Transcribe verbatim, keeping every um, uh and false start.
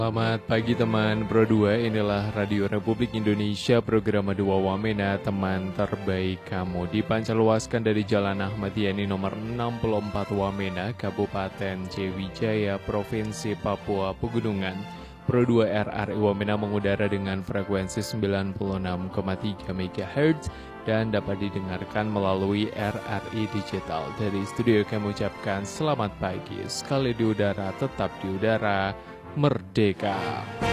Selamat pagi teman Pro dua, inilah Radio Republik Indonesia, program Dua Wamena, teman terbaik kamu. Dipancarluaskan dari Jalan Ahmad Yani nomor enam puluh empat Wamena, Kabupaten Ciwijaya, Provinsi Papua Pegunungan. Pro dua R R I Wamena mengudara dengan frekuensi sembilan puluh enam koma tiga megahertz dan dapat didengarkan melalui R R I Digital. Dari studio kami ucapkan selamat pagi, sekali di udara tetap di udara, merdeka.